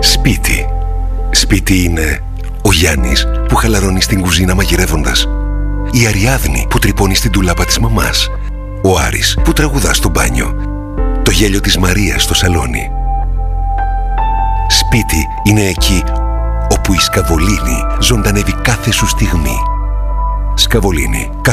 Σπίτι. Σπίτι είναι ο Γιάννης που χαλαρώνει στην κουζίνα μαγειρεύοντας, η Αριάδνη που τρυπώνει στην ντουλάπα της μαμάς, ο Άρης που τραγουδά στο μπάνιο, το γέλιο της Μαρίας στο σαλόνι. Σπίτι είναι εκεί όπου η Σκαβολίνη ζωντανεύει κάθε σου στιγμή. Σκαβολίνη.